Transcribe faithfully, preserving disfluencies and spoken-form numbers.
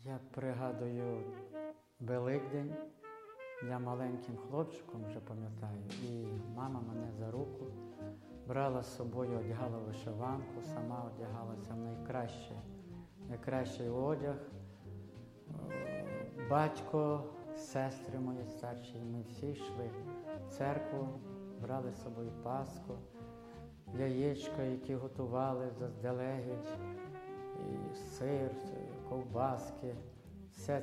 Я пригадую Великдень, я маленьким хлопчиком вже пам'ятаю, і мама мене за руку брала з собою, одягала вишиванку, сама одягалася в найкраще, найкращий одяг. Батько, сестри мої старші, ми всі йшли в церкву, брали з собою паску, яєчка, які готували заздалегідь, і сир, ковбаски. Все